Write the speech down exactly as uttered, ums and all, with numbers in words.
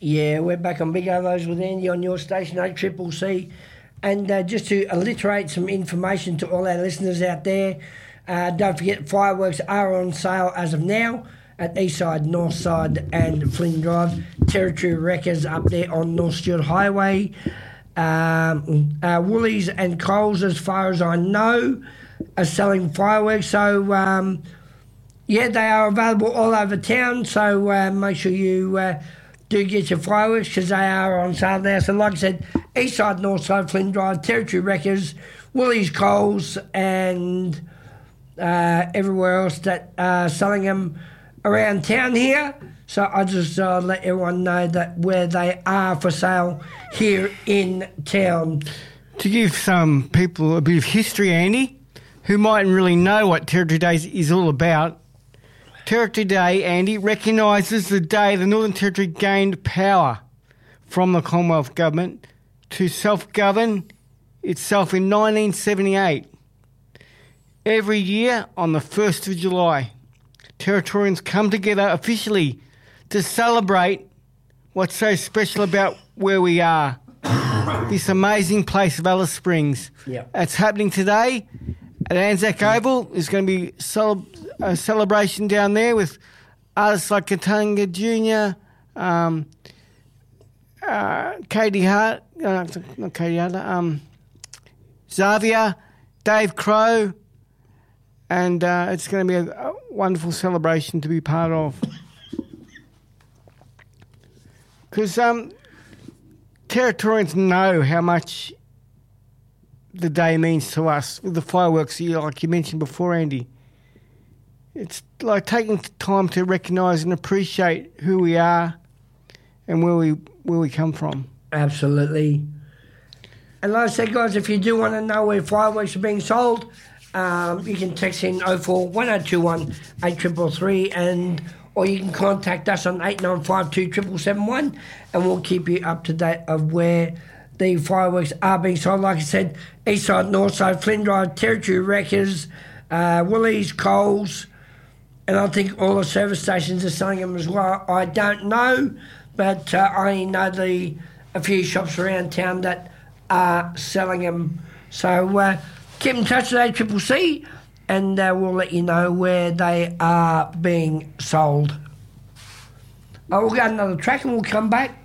Yeah, we're back on Big Ovos with Andy on your station, A C C C. And uh, just to alliterate some information to all our listeners out there, uh, don't forget fireworks are on sale as of now at Eastside, Northside and Flynn Drive. Territory Wreckers up there on North Stewart Highway. Um, uh, Woolies and Coles, as far as I know, are selling fireworks. So, um, yeah, they are available all over town. So uh, make sure you uh, do get your fireworks because they are on sale now. So like I said, Eastside, Northside, Flynn Drive, Territory Wreckers, Woolies, Coles and uh, everywhere else that are selling them around town here. So I just uh, let everyone know that where they are for sale here in town. To give some people a bit of history, Andy, who mightn't really know what Territory Day is all about, Territory Day, Andy, recognises the day the Northern Territory gained power from the Commonwealth Government to self-govern itself in nineteen seventy-eight. Every year on the first of July, Territorians come together officially to celebrate what's so special about where we are, this amazing place of Alice Springs. Yep. It's happening today at Anzac Oval. There's going to be cel- a celebration down there with artists like Katanga Junior, um, uh, Katie Hart, uh, not Katie Hart, um, Xavier, Dave Crow, and uh, it's going to be a, a wonderful celebration to be part of. Because um, Territorians know how much the day means to us with the fireworks, like you mentioned before, Andy. It's like taking time to recognise and appreciate who we are and where we where we come from. Absolutely. And like I said, guys, if you do want to know where fireworks are being sold, um, you can text in oh four one oh two one eight three three three and or you can contact us on eight nine five two seven seven seven one and we'll keep you up to date of where the fireworks are being sold. Like I said, Eastside, Northside, Flynn Drive, Territory Wreckers, uh, Woolies, Coles, and I think all the service stations are selling them as well. I don't know, but uh, I know the a few shops around town that are selling them. So uh, keep in touch with A C C C and uh, we'll let you know where they are being sold. I will go another track and we'll come back